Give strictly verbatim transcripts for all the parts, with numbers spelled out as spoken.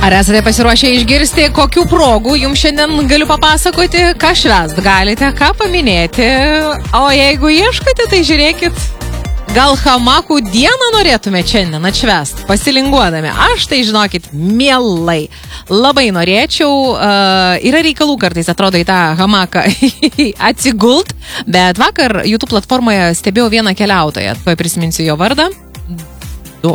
Ar esate pasiruošę išgirsti, kokių progų jums šiandien galiu papasakoti, ką švęst galite, ką paminėti, o jeigu ieškote, tai žiūrėkit, gal hamakų dieną norėtume šiandien atšvęst, pasilinguodami. Aš tai žinokit, mielai, labai norėčiau, uh, yra reikalų kartais, atrodo, į tą hamaką atsigult, bet vakar YouTube platformoje stebėjau vieną keliautoją, tuoj prisiminsiu jo vardą. Du.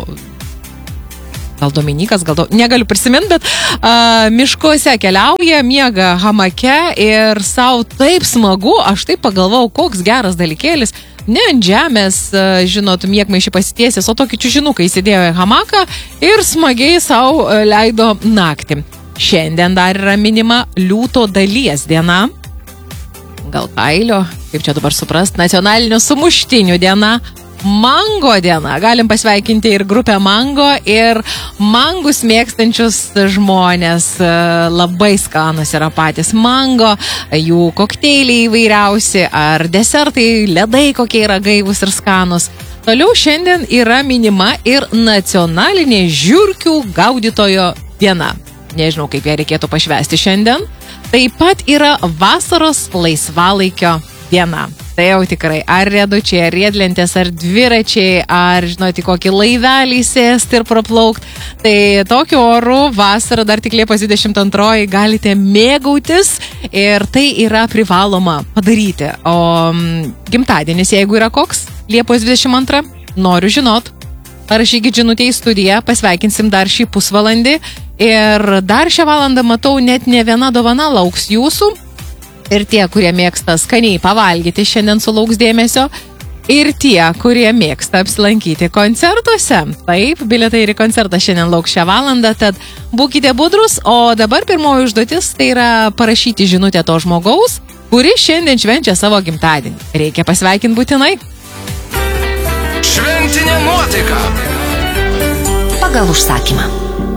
Gal Dominikas, gal do... negaliu prisiminti, bet uh, miškuose keliauja, miega hamake ir savo taip smagu, aš taip pagalvojau, koks geras dalykėlis, ne ant žemės, uh, žinot, miegmaišį pasitiesęs, o tokį čiužinuką įsidėjo į hamaką ir smagiai savo uh, leido naktį. Šiandien dar yra minima liūto dalies diena, gal kailio, kaip čia dabar suprast, nacionalinio sumuštinių diena, mango diena. Galim pasveikinti ir grupę mango, ir mangus mėgstančius žmonės. Labai skanus yra patys mango, jų kokteiliai įvairiausi, ar desertai, ledai kokie yra gaivus ir skanus. Toliau šiandien yra minima ir nacionalinė žiurkių gaudytojo diena. Nežinau, kaip ją reikėtų pašvęsti šiandien. Taip pat yra vasaros laisvalaikio diena. Tai jau tikrai, ar riedučiai, ar riedlentės, ar dviračiai, ar, žinoti, kokį laivelį sėsti ir praplaukt. Tai tokiu oru vasarą, dar tik Liepos dvidešimt antroji, galite mėgautis ir tai yra privaloma padaryti. O gimtadienis, jeigu yra koks, Liepos dvidešimt antra, noriu žinot. Parašykit žinutę į studiją, pasveikinsim dar šį pusvalandį. Ir dar šią valandą matau, net ne viena dovana lauks jūsų. Ir tie, kurie mėgsta skaniai pavalgyti, šiandien sulauks dėmesio. Ir tie, kurie mėgsta apsilankyti koncertuose. Taip, bilietai ir į koncertą šiandien lauks šią valandą, tad būkite budrus. O dabar pirmoji užduotis tai yra parašyti žinutę to žmogaus, kuris šiandien švenčia savo gimtadienį. Reikia pasveikinti būtinai. Šventinė nuotaika. Pagal užsakymą.